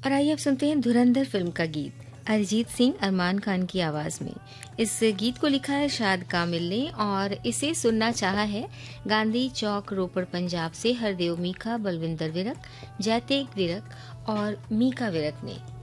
और आइए अब सुनते हैं धुरंधर फिल्म का गीत अरिजीत सिंह अरमान खान की आवाज में। इस गीत को लिखा है शाद कामिल ने और इसे सुनना चाहा है गांधी चौक रोपड़ पंजाब से हरदेव मीखा, बलविंदर विरक, जयतेग विरक और मीका विरक ने।